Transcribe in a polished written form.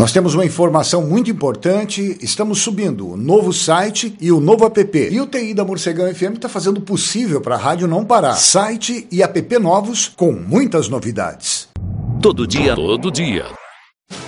Nós temos uma informação muito importante, estamos subindo o novo site e o novo app. E o TI da Morcegão FM está fazendo o possível para a rádio não parar. Site e app novos com muitas novidades. Todo dia